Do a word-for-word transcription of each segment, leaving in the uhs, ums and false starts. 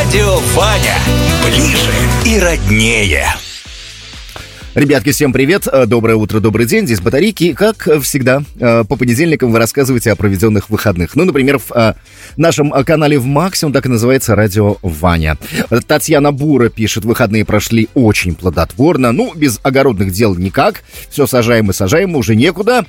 Радио Ваня. Ближе и роднее. Ребятки, всем привет, доброе утро, добрый день, здесь Батарейки. Как всегда, по понедельникам вы рассказываете о проведенных выходных. Ну, например, в нашем канале в Максимум так и называется «Радио Ваня». Татьяна Бура пишет: выходные прошли очень плодотворно. Ну, без огородных дел никак. Все сажаем и сажаем, уже некуда.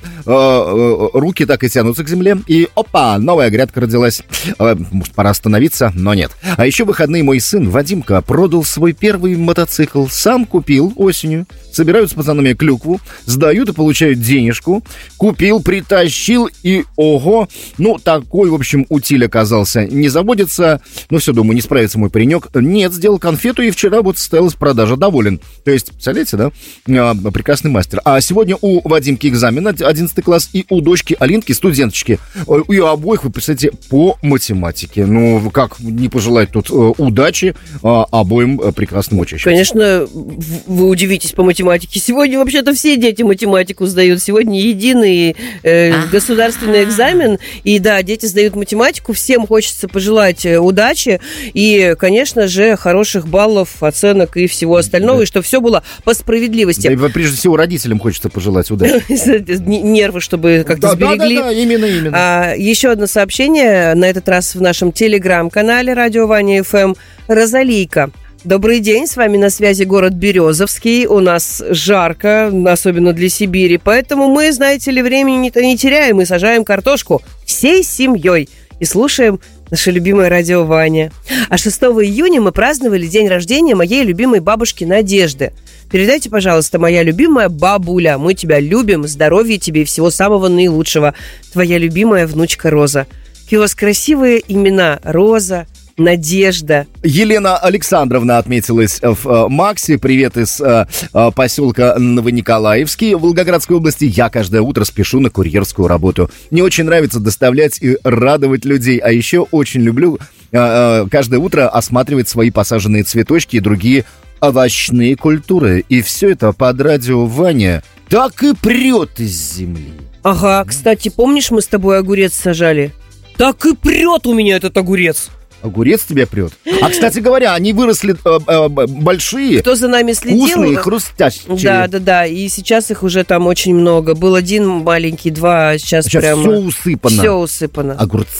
Руки так и тянутся к земле. И опа, новая грядка родилась. Может, пора остановиться, но нет. А еще выходные мой сын Вадимка продал свой первый мотоцикл. Сам купил осенью. Собирают с пацанами клюкву, сдают и получают денежку. Купил, притащил и ого, ну такой, в общем, утиль оказался. Не заводится, ну все, думаю, не справится мой паренек. Нет, сделал конфету и вчера вот состоялась продажа. Доволен. То есть, представляете, да? А, прекрасный мастер. А сегодня у Вадимки экзамен, одиннадцатый класс, и у дочки Алинки, студенточки. И у обоих, вы представляете, по математике. Ну, как не пожелать тут удачи а, обоим прекрасным учащимся. Конечно, вы удивитесь по математике. Сегодня вообще-то все дети математику сдают. Сегодня единый э, государственный экзамен. И да, дети сдают математику. Всем хочется пожелать удачи. И, конечно же, хороших баллов, оценок и всего остального. Да. И чтобы все было по справедливости. Да, и прежде всего родителям хочется пожелать удачи. Нервы, чтобы как-то сберегли. Да, да, да, именно, именно. А, еще одно сообщение. На этот раз в нашем телеграм-канале «Радио Ваня эф эм». Розалийка. Добрый день, с вами на связи город Березовский. У нас жарко, особенно для Сибири, поэтому мы, знаете ли, времени-то не теряем и сажаем картошку всей семьей и слушаем наше любимое радио Ваня. А шестого июня мы праздновали день рождения моей любимой бабушки Надежды. Передайте, пожалуйста, моя любимая бабуля, мы тебя любим, здоровья тебе и всего самого наилучшего. Твоя любимая внучка Роза. Какие у вас красивые имена: Роза, Надежда. Елена Александровна отметилась в Максе. Привет из э, поселка Новониколаевский в Волгоградской области. Я каждое утро спешу на курьерскую работу. Мне очень нравится доставлять и радовать людей. А еще очень люблю э, э, каждое утро осматривать свои посаженные цветочки и другие овощные культуры. И все это под радио Ваня так и прет из земли. Ага, кстати, помнишь, мы с тобой огурец сажали? Так и прет у меня этот огурец. Огурец тебя прет. А, кстати говоря, они выросли э, э, большие. Кто за нами следил? Вкусные, хрустящие. Да, да, да. И сейчас их уже там очень много. Был один маленький, два, сейчас, сейчас прям... все усыпано. Все усыпано. Огурцы